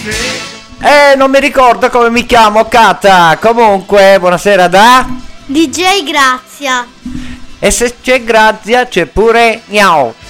Non mi ricordo come mi chiamo, Cata. Comunque, buonasera da DJ Grazia. E se c'è Grazia c'è pure Gnao.